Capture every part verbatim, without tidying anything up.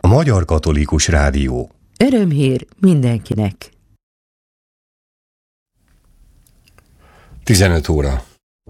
Magyar Katolikus Rádió. Örömhír mindenkinek. tizenöt óra.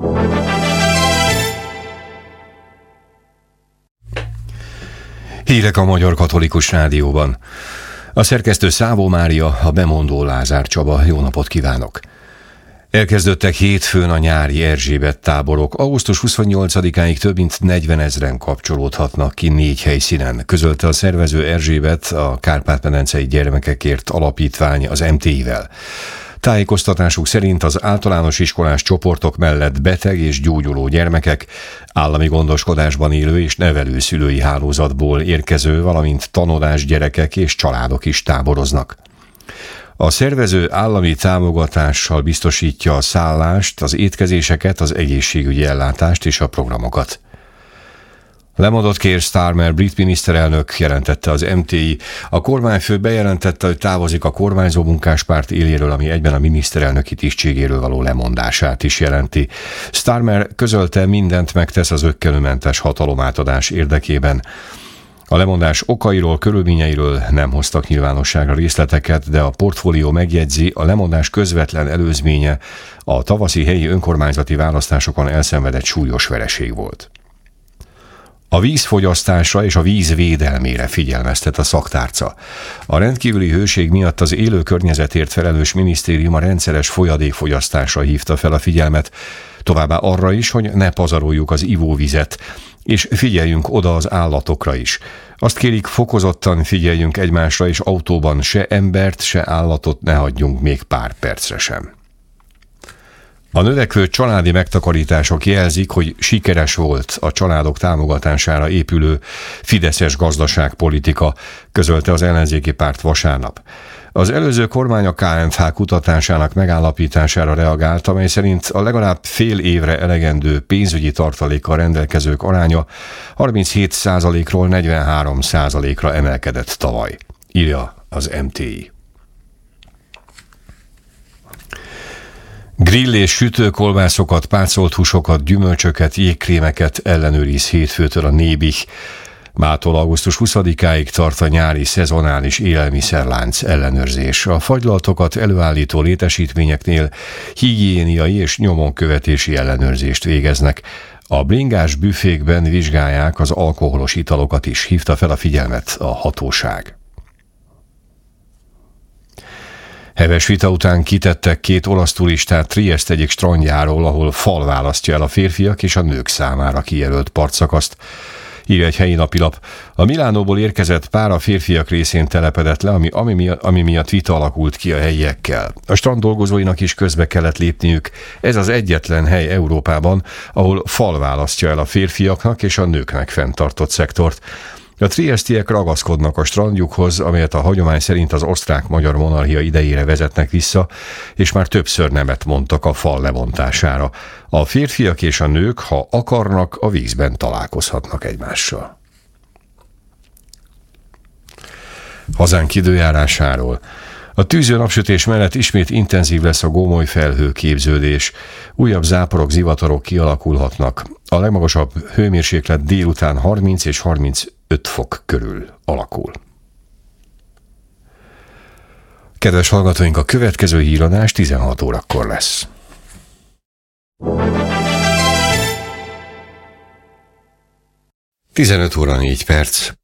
Hírek a Magyar Katolikus Rádióban. A szerkesztő Szávó Mária, a bemondó Lázár Csaba. Jó napot kívánok! Elkezdődtek hétfőn a nyári Erzsébet táborok. augusztus huszonnyolcadikáig több mint negyvenezren kapcsolódhatnak ki négy helyszínen, közölte a szervező Erzsébet, a Kárpát-medencei Gyermekekért Alapítvány az em té i-vel. Tájékoztatásuk szerint az általános iskolás csoportok mellett beteg és gyógyuló gyermekek, állami gondoskodásban élő és nevelőszülői hálózatból érkező, valamint tanodás gyerekek és családok is táboroznak. A szervező állami támogatással biztosítja a szállást, az étkezéseket, az egészségügyi ellátást és a programokat. Lemondott Keir Starmer brit miniszterelnök, jelentette az em té i. A kormányfő bejelentette, hogy távozik a kormányzó munkáspárt éléről, ami egyben a miniszterelnöki tisztségéről való lemondását is jelenti. Starmer közölte, mindent megtesz az ökkenőmentes hatalomátadás érdekében. A lemondás okairól, körülményeiről nem hoztak nyilvánosságra részleteket, de a portfólió megjegyzi, a lemondás közvetlen előzménye a tavaszi helyi önkormányzati választásokon elszenvedett súlyos vereség volt. A vízfogyasztásra és a víz védelmére figyelmeztet a szaktárca. A rendkívüli hőség miatt az élő környezetért felelős minisztérium a rendszeres folyadékfogyasztásra hívta fel a figyelmet, továbbá arra is, hogy ne pazaroljuk az ivóvizet, és figyeljünk oda az állatokra is. Azt kérik, fokozottan figyeljünk egymásra, és autóban se embert, se állatot ne hagyjunk még pár percre sem. A növekvő családi megtakarítások jelzik, hogy sikeres volt a családok támogatására épülő fideszes gazdaságpolitika, közölte az ellenzéki párt vasárnap. Az előző kormány a ká em há kutatásának megállapítására reagált, amely szerint a legalább fél évre elegendő pénzügyi tartalékkal rendelkezők aránya harminchét százalékról negyvenhárom százalékra emelkedett tavaly, írja az em té i. Grill és sütőkolbászokat, pácolt húsokat, gyümölcsöket, jégkrémeket ellenőriz hétfőtől a Nébih. Mától augusztus huszadikáig tart a nyári szezonális élelmiszerlánc ellenőrzés. A fagylaltokat előállító létesítményeknél higiéniai és nyomonkövetési ellenőrzést végeznek. A bringás büfékben vizsgálják az alkoholos italokat is, hívta fel a figyelmet a hatóság. Heves vita után kitettek két olasz turistát Trieste egyik strandjáról, ahol fal választja el a férfiak és a nők számára kijelölt partszakaszt, írja egy helyi napilap. A Milánóból érkezett pár a férfiak részén telepedett le, ami, ami, miatt, ami miatt vita alakult ki a helyiekkel. A strand dolgozóinak is közbe kellett lépniük. Ez az egyetlen hely Európában, ahol fal választja el a férfiaknak és a nőknek fenntartott szektort. A triestiek ragaszkodnak a strandjukhoz, amelyet a hagyomány szerint az osztrák-magyar monarchia idejére vezetnek vissza, és már többször nemet mondtak a fal lebontására. A férfiak és a nők, ha akarnak, a vízben találkozhatnak egymással. Hazánk időjárásáról. A tűző napsütés mellett ismét intenzív lesz a gomoly felhőképződés. Újabb záporok, zivatarok kialakulhatnak. A legmagasabb hőmérséklet délután harminc és harmincöt fok körül alakul. Kedves hallgatóink, a következő híradás tizenhat órakor lesz. tizenöt óra négy perc.